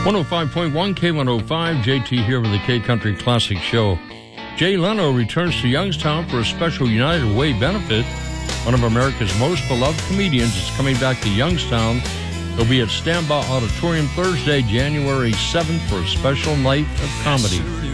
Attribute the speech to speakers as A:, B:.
A: 105.1 K105, JT here with the K-Country Classic Show. Jay Leno returns to Youngstown for a special United Way benefit. One of America's most beloved comedians is coming back to Youngstown. He'll be at Stambaugh Auditorium Thursday, January 7th for a special night of comedy.